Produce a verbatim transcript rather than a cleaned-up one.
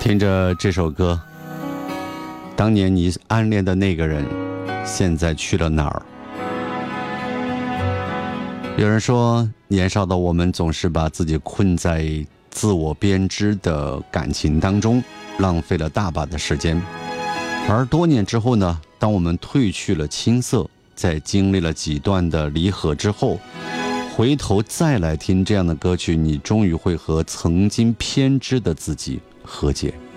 听着这首歌，当年你暗恋的那个人现在去了哪儿？有人说，年少的我们总是把自己困在自我编织的感情当中，浪费了大把的时间。而多年之后呢，当我们褪去了青涩，在经历了几段的离合之后，回头再来听这样的歌曲，你终于会和曾经偏执的自己和解。